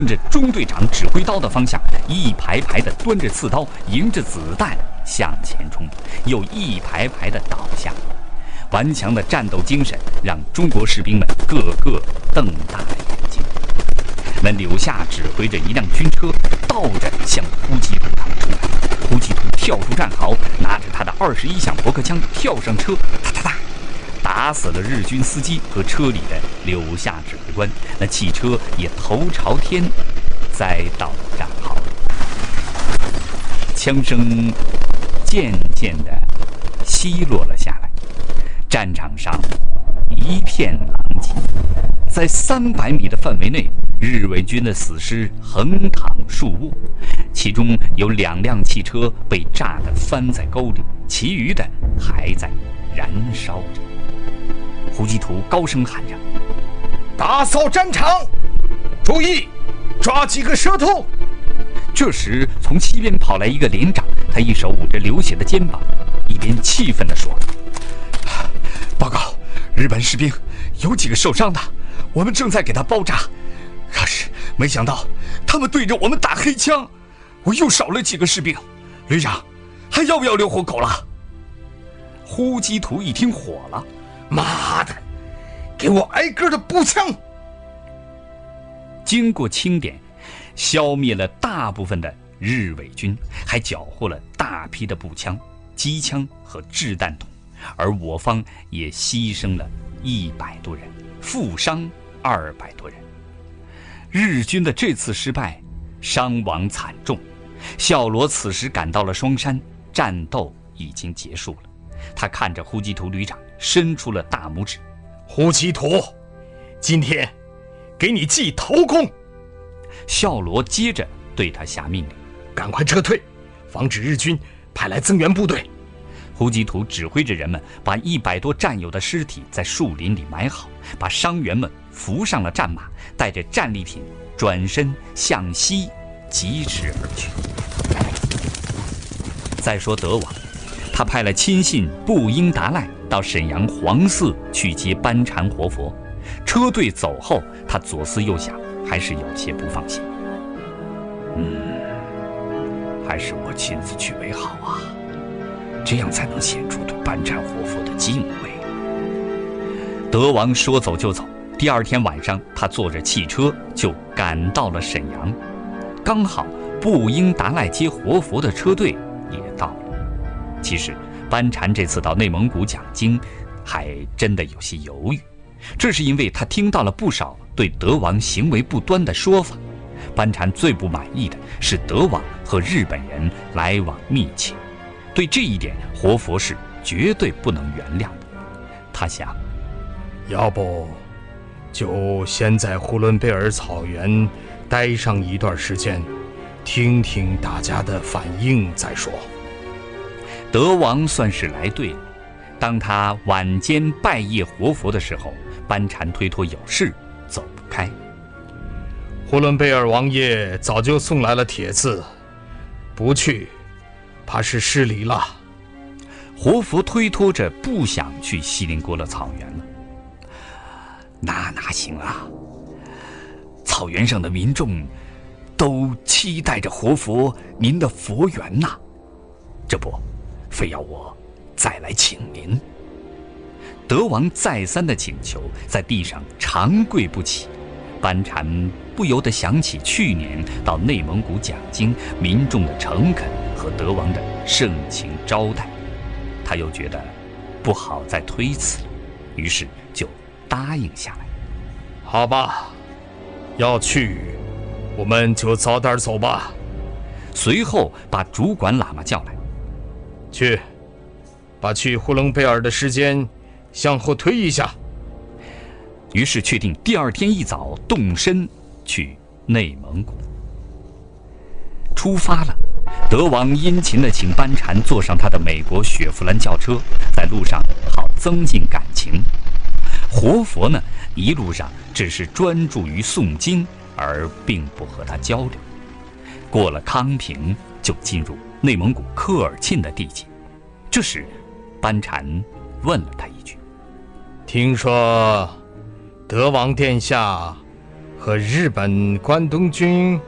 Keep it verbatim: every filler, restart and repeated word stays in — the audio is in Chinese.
顺着中队长指挥刀的方向，一排排地端着刺刀，迎着子弹向前冲，又一排排地倒下。顽强的战斗精神让中国士兵们个个瞪大了眼睛。那柳下指挥着一辆军车，倒着向呼吉图他们冲来。呼吉图跳出战壕，拿着他的二十一响驳壳枪，跳上车，哒哒哒，打死了日军司机和车里的柳下指挥官。那汽车也头朝天栽到了战壕里。枪声渐渐地稀落了下来，战场上一片狼藉。在三百米的范围内，日伪军的死尸横躺竖卧，其中有两辆汽车被炸得翻在沟里，其余的还在燃烧着。胡吉图高声喊着：“ 打扫战场，注意，抓几个蛇头！” 这时，从西边跑来一个连长，他一手捂着流血的肩膀，一边气愤地说：“报告，日本士兵有几个受伤的，我们正在给他包扎，可是没想到他们对着我们打黑枪，我又少了几个士兵。旅长，还要不要留活口了？”呼吉图一听火了：“ 妈的，给我挨个的补枪！” 经过清点，消灭了大部分的日伪军，还缴获了大批的步枪、机枪和掷弹筒，而我方也牺牲了一百多人，负伤二百多人。日军的这次失败，伤亡惨重。小罗此时赶到了双山，战斗已经结束了。他看着呼吉图旅长，伸出了大拇指：“ 呼吉图，今天给你记头功。” 小罗接着对他下命令：“ 赶快撤退，防止日军派来增援部队。” 呼吉图指挥着人们把一百多战友的尸体在树林里埋好，把伤员们扶上了战马，带着战利品转身向西疾驰而去。再说德王，他派了亲信布英达赖到沈阳黄寺去接班禅活佛。车队走后，他左思右想，还是有些不放心。嗯，还是我亲自去为好啊，这样才能显出对班禅活佛的敬畏。德王说走就走，第二天晚上，他坐着汽车就赶到了沈阳，刚好布英达赖接活佛的车队也到了。其实班禅这次到内蒙古讲经，还真的有些犹豫，这是因为他听到了不少对德王行为不端的说法。班禅最不满意的是德王和日本人来往密切，对这一点活佛是绝对不能原谅的。他想， 要不就先在呼伦贝尔草原待上一段时间，听听大家的反应再说。 德王算是来对了。当他晚间拜谒活佛的时候，班禅推脱有事走不开。 呼伦贝尔王爷早就送来了帖子，不去怕是失礼了。 活佛推脱着不想去锡林郭勒草原了。那哪行啊，草原上的民众都期待着活佛您的佛缘呐，这不非要我再来请您。德王再三的请求，在地上长跪不起。班禅不由得想起去年到内蒙古讲经，民众的诚恳和德王的盛情招待，他又觉得不好再推辞了，于是就答应下来。 好吧，要去我们就早点走吧。 随后把主管喇嘛叫来， 去把去呼伦贝尔的时间向后推一下。 于是确定第二天一早动身去内蒙古。出发了，德王殷勤地请班禅坐上他的美国雪佛兰轿车，在路上好增进感情。活佛呢，一路上只是专注于诵经，而并不和他交流。过了康平，就进入内蒙古科尔沁的地界。这时班禅问了他一句： 听说德王殿下和日本关东军